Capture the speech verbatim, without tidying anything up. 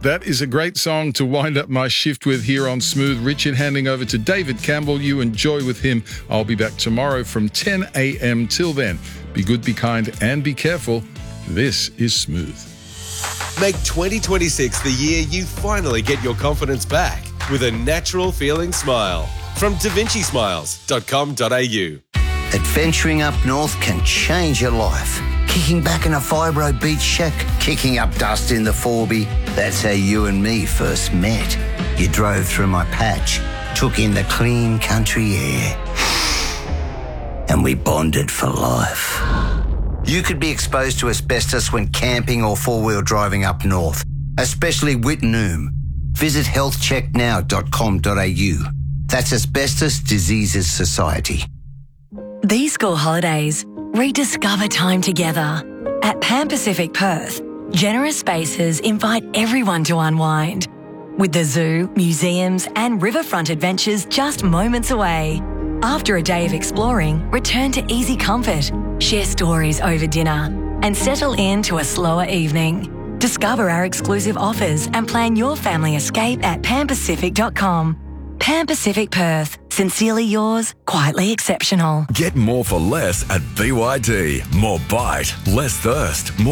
That is a great song to wind up my shift with here on Smooth. Richard, handing over to David Campbell. You enjoy with him. I'll be back tomorrow from ten a.m. Till then, be good, be kind, and be careful. This is Smooth. Make twenty twenty-six the year you finally get your confidence back with a natural feeling smile from da vinci smiles dot com dot a u. Adventuring up north can change your life. Kicking back in a fibro beach shack, kicking up dust in the Forby. That's how you and me first met. You drove through my patch, took in the clean country air, and we bonded for life. You could be exposed to asbestos when camping or four-wheel driving up north, especially Wittenoom. Visit health check now dot com dot a u. That's Asbestos Diseases Society. These school holidays, rediscover time together. At Pan Pacific Perth, generous spaces invite everyone to unwind. With the zoo, museums and riverfront adventures just moments away. After a day of exploring, return to easy comfort, share stories over dinner and settle into a slower evening. Discover our exclusive offers and plan your family escape at pan pacific dot com. Pan Pacific Perth. Sincerely yours, quietly exceptional. Get more for less at B Y D. More bite, less thirst. More